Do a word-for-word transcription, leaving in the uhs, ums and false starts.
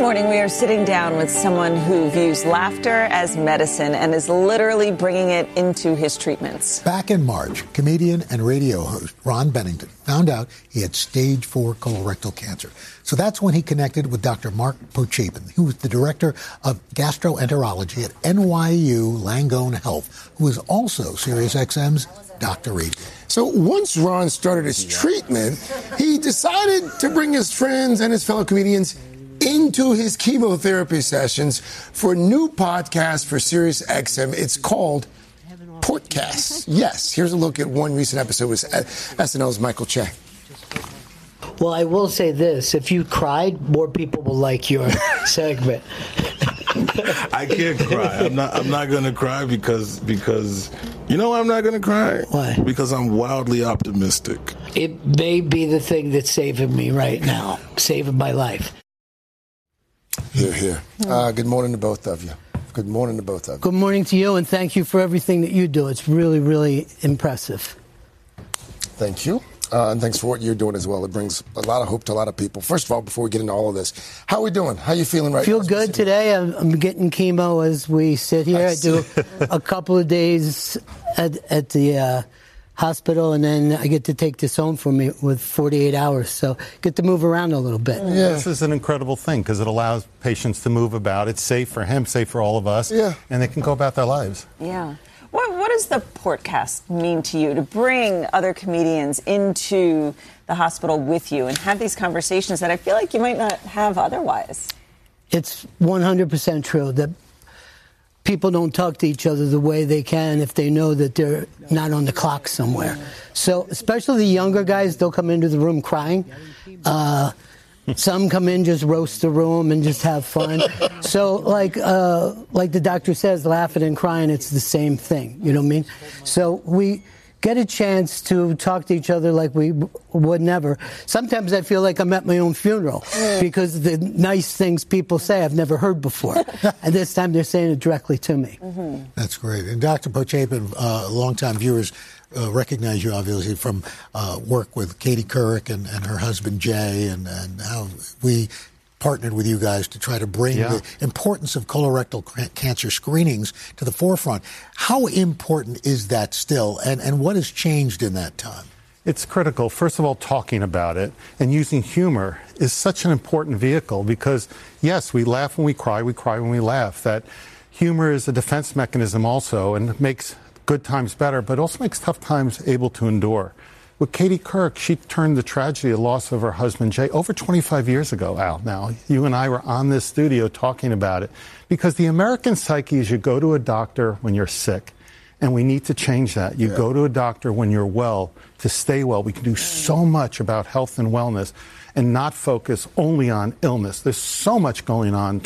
morning, we are sitting down with someone who views laughter as medicine and is literally bringing it into his treatments. Back in March, comedian and radio host Ron Bennington found out he had stage four colorectal cancer. So that's when he connected with Doctor Mark Pochapin, who was the director of gastroenterology at N Y U Langone Health, who is also SiriusXM's Doctor Radio. So once Ron started his treatment, he decided to bring his friends and his fellow comedians into his chemotherapy sessions for a new podcast for SiriusXM. It's called Portcast. Yes, here's a look at one recent episode with S N L's Michael Che. Well, I will say this. If you cried, more people will like your segment. I can't cry. I'm not I'm not going to cry because, because you know why I'm not going to cry? Why? Because I'm wildly optimistic. It may be the thing that's saving me right now, saving my life. Here, here. Uh, good morning to both of you. Good morning to both of you. Good morning to you, and thank you for everything that you do. It's really, really impressive. Thank you. Uh, and thanks for what you're doing as well. It brings a lot of hope to a lot of people. First of all, before we get into all of this, how are we doing? How are you feeling right Feel now? Feel good today. I'm, I'm getting chemo as we sit here. I, I do a couple of days at, at the uh, hospital, and then I get to take this home for me with forty-eight hours. So get to move around a little bit. Yeah. This is an incredible thing because it allows patients to move about. It's safe for him, safe for all of us, yeah. and they can go about their lives. Yeah. What, what does the Portcast mean to you, to bring other comedians into the hospital with you and have these conversations that I feel like you might not have otherwise? It's one hundred percent true that people don't talk to each other the way they can if they know that they're not on the clock somewhere. So especially the younger guys, they'll come into the room crying. Uh, some come in, just roast the room and just have fun. So like uh, like the doctor says, laughing and crying, it's the same thing. You know what I mean? So we get a chance to talk to each other like we would never. Sometimes I feel like I'm at my own funeral because the nice things people say I've never heard before. And this time they're saying it directly to me. Mm-hmm. That's great. And Doctor Pochapin, uh, longtime viewers uh, recognize you obviously from uh, work with Katie Couric and, and her husband Jay, and, and how we partnered with you guys to try to bring yeah. the importance of colorectal cancer screenings to the forefront. How important is that still, and, and what has changed in that time? It's critical. First of all, talking about it and using humor is such an important vehicle because, yes, we laugh when we cry, we cry when we laugh. That humor is a defense mechanism also, and it makes good times better, but also makes tough times able to endure. With Katie Couric, she turned the tragedy, the loss of her husband, Jay, over twenty-five years ago, Al. Now, you and I were on this studio talking about it because the American psyche is you go to a doctor when you're sick, and we need to change that. You yeah. go to a doctor when you're well to stay well. We can do so much about health and wellness and not focus only on illness. There's so much going on